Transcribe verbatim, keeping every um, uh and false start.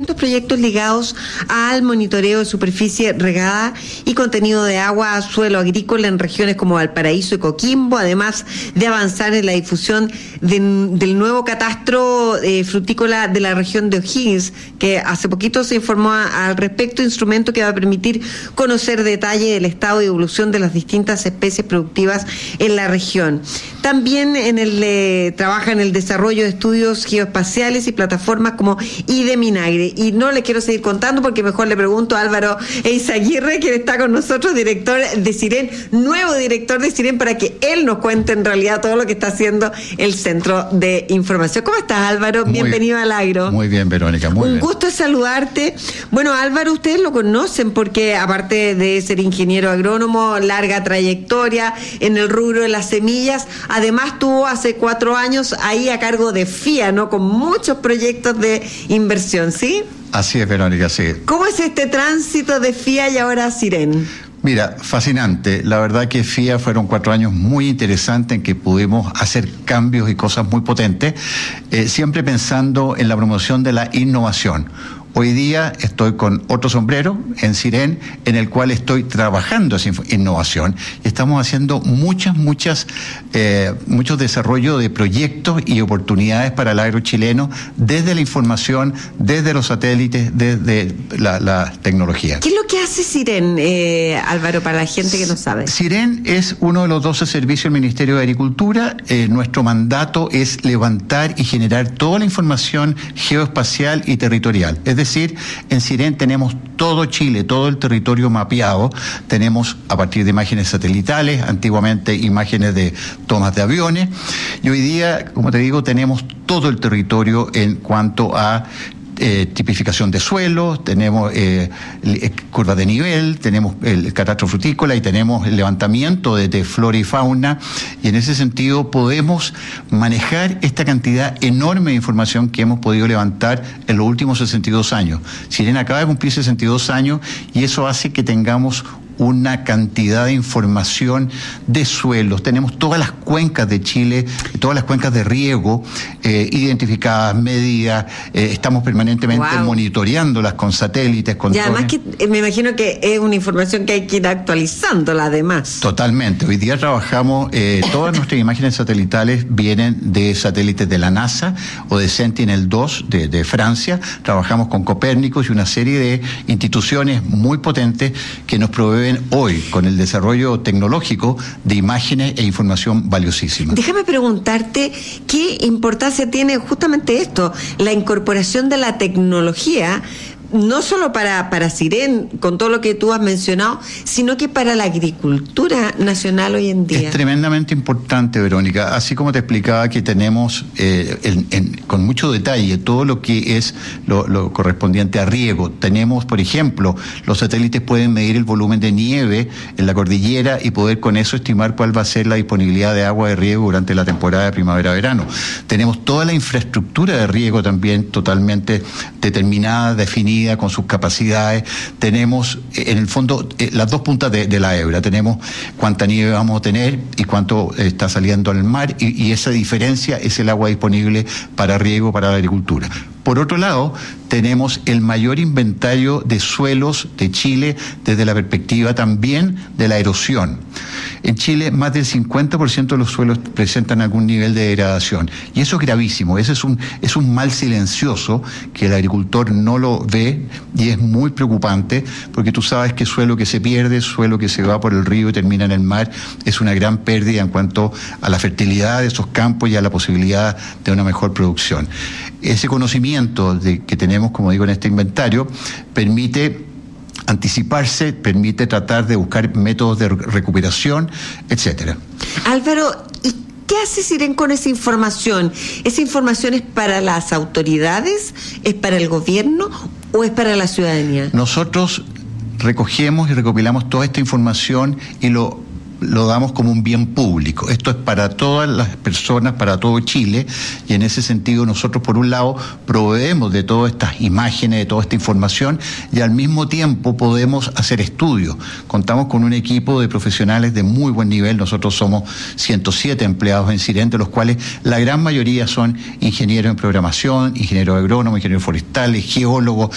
distintos proyectos ligados al monitoreo de superficie regada y contenido de agua a suelo agrícola en regiones como Valparaíso y Coquimbo, además de avanzar en la difusión de, del nuevo catastro eh, frutícola de la región de O'Higgins, que hace poquito se informó a, al respecto, instrumento que va a permitir conocer detalle del estado y evolución de las distintas especies productivas en la región. También en el eh, trabaja en el desarrollo de estudios geoespaciales y plataformas como IDEMINAGRE. Y no le quiero seguir contando porque mejor le pregunto a Álvaro Eizaguirre, quien está con nosotros, director de Cirén, nuevo director de Cirén, para que él nos cuente en realidad todo lo que está haciendo el Centro de Información. ¿Cómo estás, Álvaro? Muy, Bienvenido al Agro. Muy bien, Verónica, muy Un bien. Un gusto saludarte. Bueno, Álvaro, ustedes lo conocen porque aparte de ser ingeniero agrónomo, larga trayectoria en el rubro de las semillas, además tuvo hace cuatro años ahí a cargo de F I A, ¿no? Con muchos proyectos de inversión, ¿sí? Así es, Verónica, sí. ¿Cómo es este tránsito de F I A y ahora Cirén? Mira, fascinante. La verdad que F I A fueron cuatro años muy interesantes en que pudimos hacer cambios y cosas muy potentes, eh, siempre pensando en la promoción de la innovación. Hoy día estoy con otro sombrero en Cirén, en el cual estoy trabajando esa innovación y estamos haciendo muchas, muchas, eh, muchos desarrollos de proyectos y oportunidades para el agro chileno, desde la información, desde los satélites, desde la, la tecnología. ¿Qué es lo que hace Cirén, eh, Álvaro, para la gente que no sabe? Cirén es uno de los doce servicios del Ministerio de Agricultura. Eh, nuestro mandato es levantar y generar toda la información geoespacial y territorial. Es decir, en Cirén tenemos todo Chile, todo el territorio mapeado. Tenemos a partir de imágenes satelitales, antiguamente imágenes de tomas de aviones, y hoy día, como te digo, tenemos todo el territorio en cuanto a Eh, tipificación de suelo, tenemos eh, curva de nivel, tenemos el catastro frutícola y tenemos el levantamiento de, de flora y fauna, y en ese sentido podemos manejar esta cantidad enorme de información que hemos podido levantar en los últimos sesenta y dos años. Cirén acaba de cumplir sesenta y dos años y eso hace que tengamos una cantidad de información de suelos. Tenemos todas las cuencas de Chile, todas las cuencas de riego eh, identificadas, medidas, eh, estamos permanentemente wow. monitoreándolas con satélites, con y además que eh, me imagino que es una información que hay que ir actualizándola además. Totalmente. Hoy día trabajamos, eh, todas nuestras imágenes satelitales vienen de satélites de la NASA o de Sentinel dos de, de Francia. Trabajamos con Copérnicus y una serie de instituciones muy potentes que nos proveen hoy con el desarrollo tecnológico de imágenes e información valiosísima. Déjame preguntarte qué importancia tiene justamente esto, la incorporación de la tecnología, no solo para, para Cirén, con todo lo que tú has mencionado, sino que para la agricultura nacional hoy en día. Es tremendamente importante, Verónica. Así como te explicaba que tenemos eh, en, en, con mucho detalle todo lo que es lo, lo correspondiente a riego. Tenemos, por ejemplo, los satélites pueden medir el volumen de nieve en la cordillera y poder con eso estimar cuál va a ser la disponibilidad de agua de riego durante la temporada de primavera-verano. Tenemos toda la infraestructura de riego también totalmente determinada, definida, con sus capacidades. Tenemos en el fondo eh, las dos puntas de, de la hebra. Tenemos cuánta nieve vamos a tener y cuánto eh, está saliendo al mar, y, y esa diferencia es el agua disponible para riego, para la agricultura. Por otro lado, tenemos el mayor inventario de suelos de Chile desde la perspectiva también de la erosión. En Chile, más del cincuenta por ciento de los suelos presentan algún nivel de degradación. Y eso es gravísimo. Ese es un, es un mal silencioso que el agricultor no lo ve y es muy preocupante, porque tú sabes que suelo que se pierde, suelo que se va por el río y termina en el mar, es una gran pérdida en cuanto a la fertilidad de esos campos y a la posibilidad de una mejor producción. Ese conocimiento de, que tenemos, como digo, en este inventario, permite anticiparse, permite tratar de buscar métodos de recuperación, etcétera. Álvaro, ¿y qué hace Cirén con esa información? ¿Esa información es para las autoridades, es para el gobierno o es para la ciudadanía? Nosotros recogemos y recopilamos toda esta información y lo lo damos como un bien público. Esto es para todas las personas, para todo Chile, y en ese sentido nosotros, por un lado, proveemos de todas estas imágenes, de toda esta información, y al mismo tiempo podemos hacer estudios. Contamos con un equipo de profesionales de muy buen nivel. Nosotros somos ciento siete empleados en Cirén, de los cuales la gran mayoría son ingenieros en programación, ingenieros agrónomos, ingenieros forestales, geólogos,